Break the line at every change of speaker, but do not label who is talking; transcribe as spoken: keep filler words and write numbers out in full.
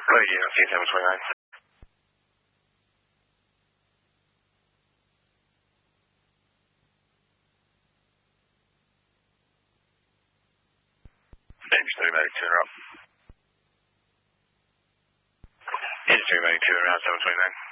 Oh, yeah, okay, seven twenty-nine. Danger three medic two and up. Danger three medic two around seven twenty-nine.